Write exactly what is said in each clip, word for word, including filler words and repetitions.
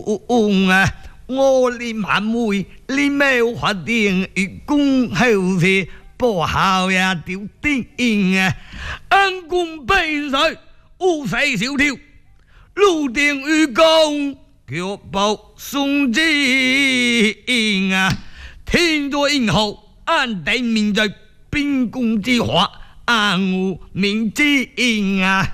啊！我哋晚會，你冇發電，月公後世，不好呀條電啊！安公冰水，烏死小跳，路電雨公，腳步送之啊！天作英豪，安定面罪，邊公之華，安無名之啊！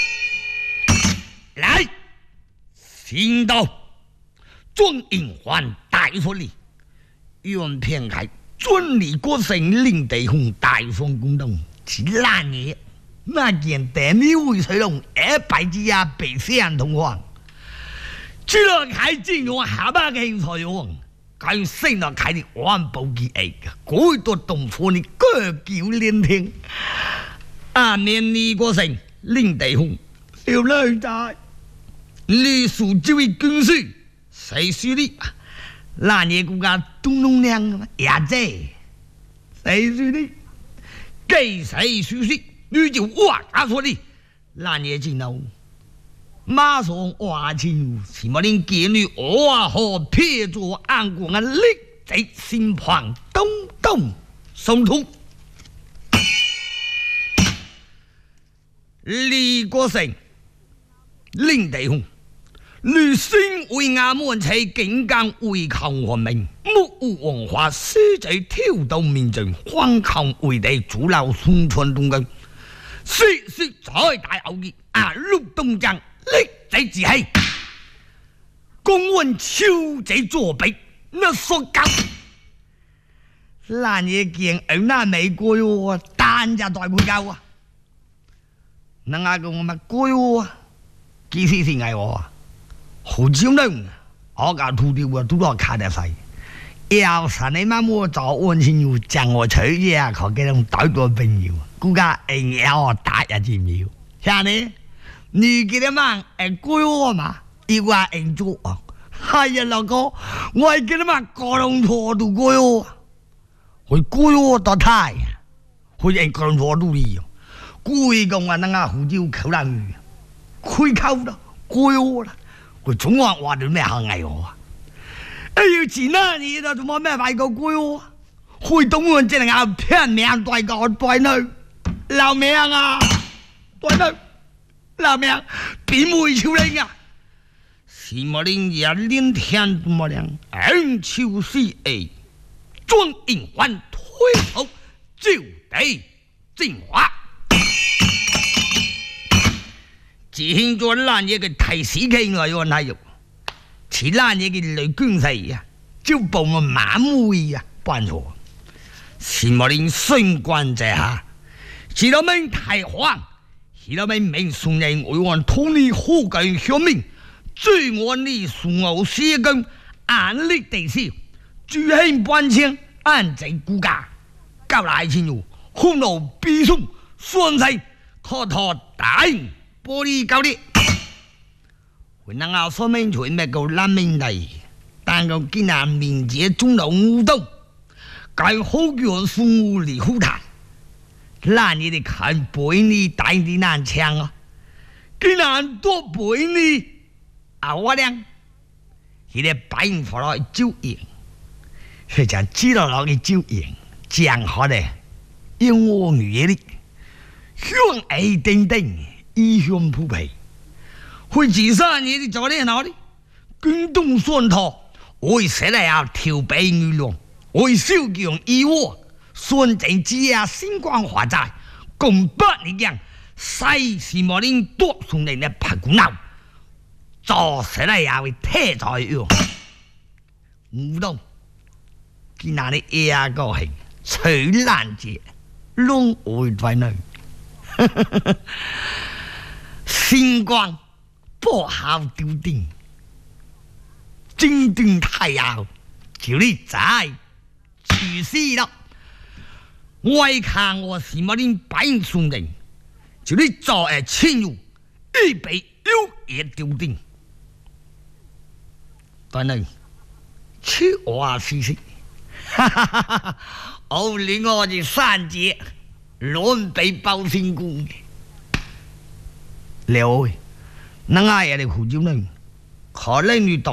來，行道。尊英還大佛力，願偏開尊李國成令地紅大方公道，是爛嘢。那件電力會水龍一百之下被相同黃，除了開金融下巴嘅財王，佢升到開啲環保機藝嘅，改到東方嘅各叫連天。阿年李國成令地紅，小女仔，李樹這位軍師。誰說的？那你估個東東娘也在？誰說的？給誰說的？你就我他說的。那你知道？馬上話清，什麼人見你我和撇咗眼光啊！力在心旁，咚咚送出。李國成，林地雄。女性為亞門齊警間為抗和明，木無文化師在挑逗面前，荒抗為地主流宣傳動機，說說在大牛熱啊碌東江力仔自欺，公運超仔作弊，那所教，爛嘢見ở那美國喎，單就代會教啊，能嗌個我咪過喎，幾時先嗌我啊？好少能，我搞土地我都要看得晒。要是你媽冇早安先要將我取嘢，佢嗰種歹多朋友，估計硬要打一隻苗。像你，你記得嘛？誒，鬼我嘛，要話硬做啊。係啊，老哥，我係記得嘛，個人錯都鬼我，佢鬼我到太，佢係個人錯都嚟，鬼講話那個胡椒口爛魚，佢溝啦，鬼我啦。佢總話話到咩行藝我啊！哎要錢啦，你都做乜咩賣個鬼喎？開東岸只能夠騙命對個對女，鬧命啊！對女鬧命，點會超你啊？是麼人也連天都麼亮，硬超是誒，專營還推頭照地精華。只興咗爛嘢嘅提示傾來喎，係肉，似爛嘢嘅雷軍勢啊，招報我馬妹啊，辦錯，是麼人升官在下，是老命太荒，是老命命送人為王統理好緊鄉民，最我呢送我施工，眼力地少，最興半千，安靜顧家，交來錢用，空路必送，雙勢可托大。玻璃膠啲，會能夠說明佢咩叫爛命嚟，但個見人面子中流烏冬，佢好叫人送烏嚟好談，爛嘢哋看背你大啲難搶啊，見人多背你啊我靚，佢哋擺唔出來招贏，佢就知道落去招贏，正好咧，因我女嘢啲香氣叮叮。衣香鋪皮，會自殺嘢啲做啲哪啲？軍東酸托，會寫嚟啊調皮女郎，會燒強衣窩，酸正之啊星光華寨，共不一樣，西是莫林多送人嘅拍鼓鬧，做寫嚟啊會聽在樣，唔到，見那啲嘢個係取爛節，攏會在內。星光不好丟定，精斷太陽，就你在去世了。我看我是乜人擺送人，就你做誒親友，一杯有嘢丟定。但係，吃我試試，哈哈哈哈！我令我哋三姐亂被包成功。了，那俺也得苦就能，可能你到。